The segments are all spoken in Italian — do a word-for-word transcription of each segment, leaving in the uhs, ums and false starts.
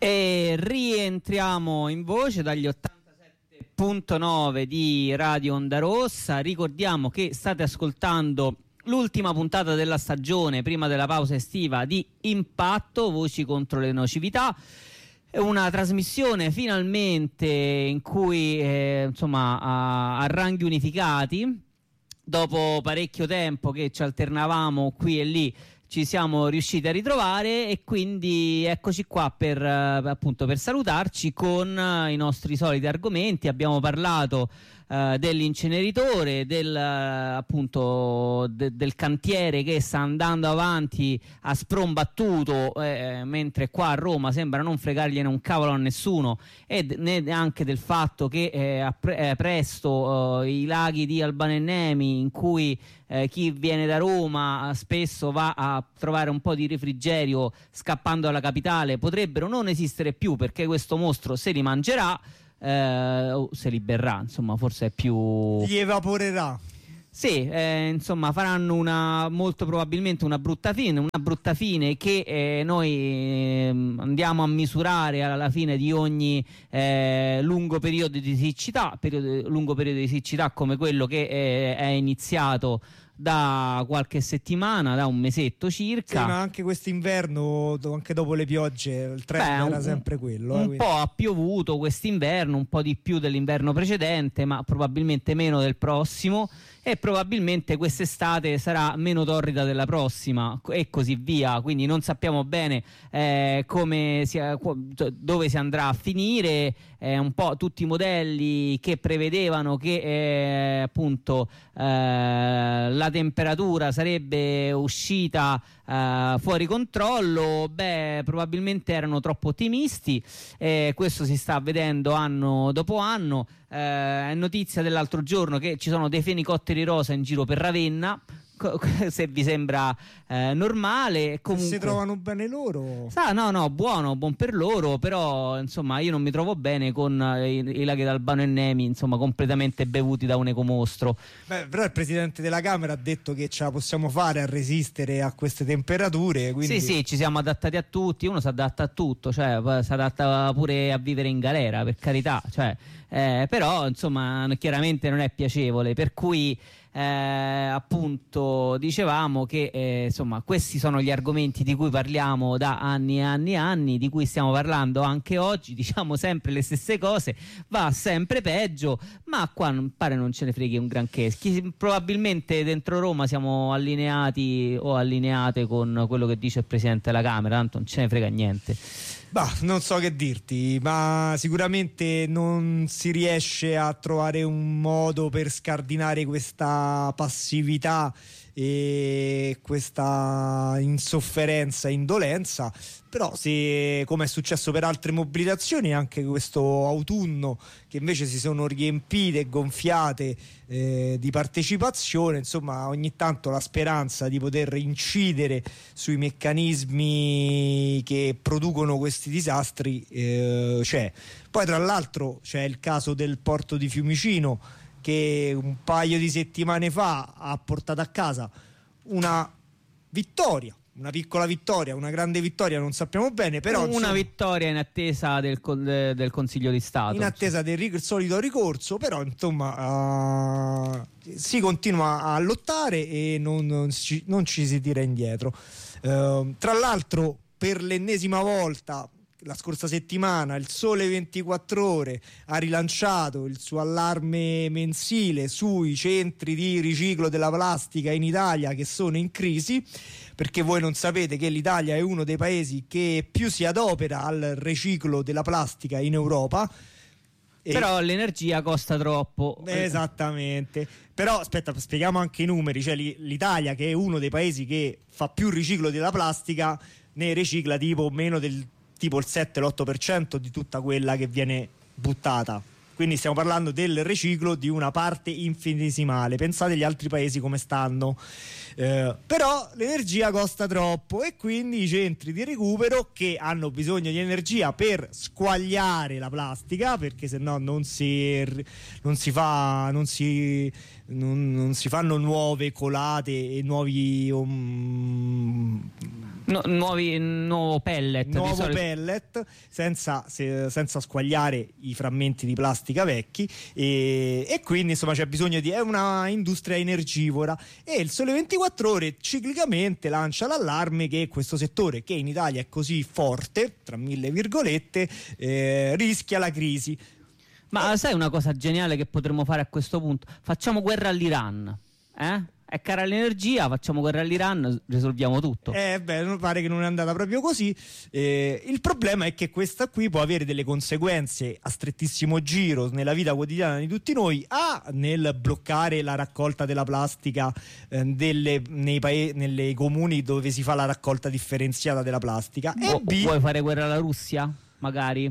E rientriamo in voce dagli ottantasette punto nove di Radio Onda Rossa. Ricordiamo che state ascoltando l'ultima puntata della stagione prima della pausa estiva di Impatto, Voci contro le nocività. È una trasmissione finalmente in cui eh, insomma a, a ranghi unificati, dopo parecchio tempo che ci alternavamo qui e lì, ci siamo riusciti a ritrovare, e quindi eccoci qua per, eh, appunto per salutarci con eh, i nostri soliti argomenti. Abbiamo parlato eh, dell'inceneritore, del, eh, appunto de, del cantiere che sta andando avanti a sprombattuto, eh, mentre qua a Roma sembra non fregargliene un cavolo a nessuno, e ne, anche del fatto che eh, a pre, eh, presto eh, i laghi di Albano e Nemi, in cui Eh, chi viene da Roma spesso va a trovare un po' di refrigerio scappando alla capitale, potrebbero non esistere più, perché questo mostro se li mangerà, eh, o se li berrà, insomma, forse è più... Li evaporerà. Sì, eh, insomma, faranno una, molto probabilmente una brutta fine, una brutta fine che eh, noi eh, andiamo a misurare alla fine di ogni eh, lungo periodo di siccità, periodo, lungo periodo di siccità come quello che eh, è iniziato da qualche settimana, da un mesetto circa. Sì, ma anche quest'inverno, anche dopo le piogge, il trend Beh, era un, sempre quello. Un eh, po' ha piovuto quest'inverno, un po' di più dell'inverno precedente, ma probabilmente meno del prossimo, e probabilmente quest'estate sarà meno torrida della prossima, e così via. Quindi non sappiamo bene eh, come sia, dove si andrà a finire. Eh, un po' tutti i modelli che prevedevano che eh, appunto eh, la temperatura sarebbe uscita eh, fuori controllo, beh, probabilmente erano troppo ottimisti. Eh, questo si sta vedendo anno dopo anno. Eh, è notizia dell'altro giorno che ci sono dei fenicotteri rosa in giro per Ravenna, se vi sembra eh, normale. Comunque, se si trovano bene loro, sa, no no buono buon per loro, però insomma io non mi trovo bene con eh, i, i laghi d'Albano e Nemi, insomma, completamente bevuti da un ecomostro. Beh, però il presidente della Camera ha detto che ce la possiamo fare a resistere a queste temperature, quindi... sì sì, ci siamo adattati a tutti, uno si adatta a tutto, cioè si adatta pure a vivere in galera, per carità, cioè, eh, però insomma chiaramente non è piacevole, per cui Eh, appunto dicevamo che eh, insomma questi sono gli argomenti di cui parliamo da anni e anni e anni, di cui stiamo parlando anche oggi, diciamo sempre le stesse cose, va sempre peggio, ma qua non, pare non ce ne freghi un granché. Chi, probabilmente dentro Roma siamo allineati o allineate con quello che dice il presidente della Camera, tanto non ce ne frega niente. Bah, non so che dirti, ma sicuramente non si riesce a trovare un modo per scardinare questa passività e questa insofferenza, indolenza. Però se, come è successo per altre mobilitazioni, anche questo autunno, che invece si sono riempite e gonfiate eh, di partecipazione, insomma, ogni tanto la speranza di poter incidere sui meccanismi che producono questi disastri eh, c'è. Poi tra l'altro c'è il caso del porto di Fiumicino, che un paio di settimane fa ha portato a casa una vittoria, una piccola vittoria, una grande vittoria, non sappiamo bene, però una insomma, vittoria in attesa del, del Consiglio di Stato, in attesa del rig- solito ricorso, però insomma uh, si continua a lottare e non, non, ci, non ci si tira indietro. Uh, tra l'altro, per l'ennesima volta la scorsa settimana il Sole ventiquattro Ore ha rilanciato il suo allarme mensile sui centri di riciclo della plastica in Italia che sono in crisi, perché voi non sapete che l'Italia è uno dei paesi che più si adopera al riciclo della plastica in Europa. E però l'energia costa troppo. Esattamente. Però aspetta, spieghiamo anche i numeri, cioè l'Italia, che è uno dei paesi che fa più riciclo della plastica, ne ricicla tipo meno del tipo il sette l'otto per cento di tutta quella che viene buttata. Quindi stiamo parlando del riciclo di una parte infinitesimale. Pensate agli altri paesi come stanno. Eh, però l'energia costa troppo e quindi i centri di recupero, che hanno bisogno di energia per squagliare la plastica, perché se no non si, non si fa, non si non, non si fanno nuove colate e nuovi um, No, nuovi, nuovo pellet, nuovo solito... pellet senza, se, senza squagliare i frammenti di plastica vecchi, e, e quindi insomma c'è bisogno di, è una industria energivora, e il Sole ventiquattro Ore ciclicamente lancia l'allarme che questo settore, che in Italia è così forte tra mille virgolette, eh, rischia la crisi. Ma sai una cosa geniale che potremmo fare a questo punto? Facciamo guerra all'Iran, eh? È cara l'energia, facciamo guerra all'Iran, risolviamo tutto. Eh beh, pare che non è andata proprio così. Eh, il problema è che questa qui può avere delle conseguenze a strettissimo giro nella vita quotidiana di tutti noi, a nel bloccare la raccolta della plastica eh, delle, nei paesi, nelle comuni dove si fa la raccolta differenziata della plastica. Vu- e B, vuoi fare guerra alla Russia? Magari?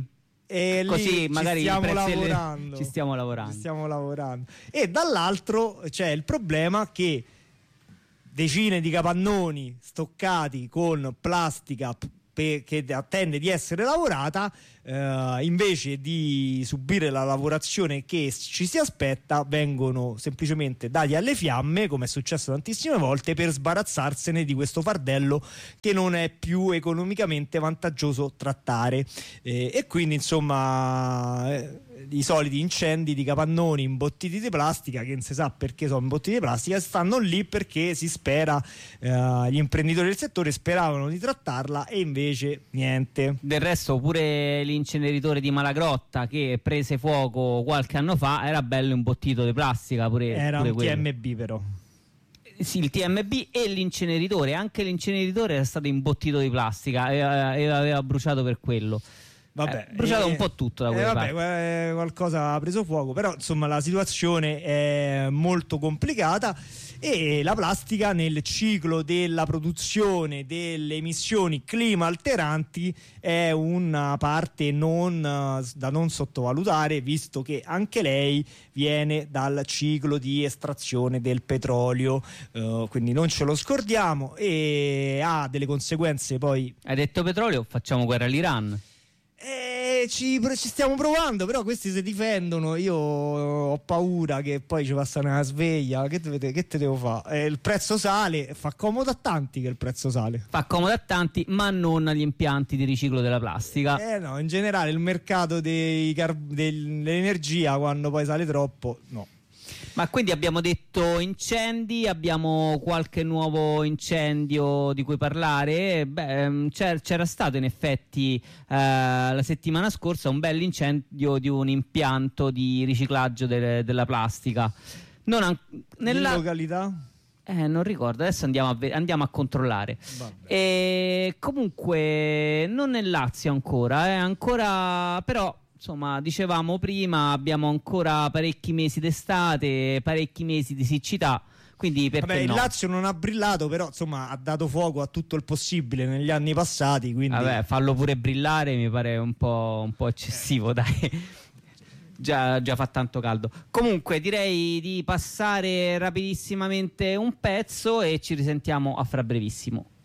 E Così magari ci stiamo, i prezzi lavorando, le... ci stiamo lavorando. Ci stiamo lavorando. E dall'altro c'è il problema che decine di capannoni stoccati con plastica pe- che attende di essere lavorata, eh, invece di subire la lavorazione che ci si aspetta, vengono semplicemente dati alle fiamme, come è successo tantissime volte, per sbarazzarsene di questo fardello che non è più economicamente vantaggioso trattare. Eh, e quindi insomma eh, i soliti incendi di capannoni imbottiti di plastica, che non si sa perché sono imbottiti di plastica, stanno lì perché si spera, eh, gli imprenditori del settore speravano di trattarla e invece niente. Del resto pure l'inceneritore di Malagrotta, che prese fuoco qualche anno fa, era bello imbottito di plastica pure, era pure un quello. T M B però. Sì, il T M B e l'inceneritore, anche l'inceneritore era stato imbottito di plastica e e aveva bruciato per quello. Vabbè, eh, bruciato eh, un po' tutto da eh, quelle vabbè, parti. eh, qualcosa ha preso fuoco, però insomma la situazione è molto complicata, e la plastica nel ciclo della produzione delle emissioni clima alteranti è una parte non, da non sottovalutare, visto che anche lei viene dal ciclo di estrazione del petrolio, uh, quindi non ce lo scordiamo, e ha delle conseguenze poi. Hai detto petrolio, facciamo guerra all'Iran. Eh, ci, ci stiamo provando, però questi si difendono. Io ho paura che poi ci passa una sveglia. Che te, che te devo fare? Eh, il prezzo sale, fa comodo a tanti che il prezzo sale. Fa comodo a tanti, ma non agli impianti di riciclo della plastica. Eh no, in generale il mercato dei car- dell'energia, quando poi sale troppo, no. Ma quindi abbiamo detto incendi, abbiamo qualche nuovo incendio di cui parlare. Beh, c'era, c'era stato in effetti eh, la settimana scorsa un bel incendio di un impianto di riciclaggio de- della plastica. Non an- nella In località? Eh, non ricordo, adesso andiamo a, ve- andiamo a controllare. E comunque non nel Lazio ancora, eh, ancora però. Insomma, dicevamo prima, abbiamo ancora parecchi mesi d'estate, parecchi mesi di siccità, quindi perché Vabbè, no? il Lazio non ha brillato, però insomma ha dato fuoco a tutto il possibile negli anni passati, quindi... Vabbè, farlo pure brillare mi pare un po', un po' eccessivo, dai. Già, già fa tanto caldo. Comunque direi di passare rapidissimamente un pezzo e ci risentiamo a fra brevissimo.